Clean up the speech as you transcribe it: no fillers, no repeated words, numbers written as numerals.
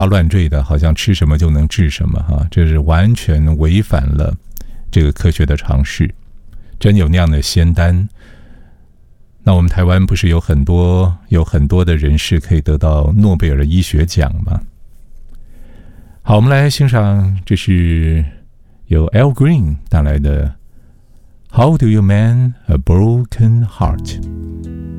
乱坠的，好像吃什么就能治什么哈，这是完全违反了这个科学的常识。真有那样的仙丹，那我们台湾不是有很多的人士可以得到诺贝尔医学奖吗？好，我们来欣赏，这是由 Al Green 带来的 How do you mend a broken heart？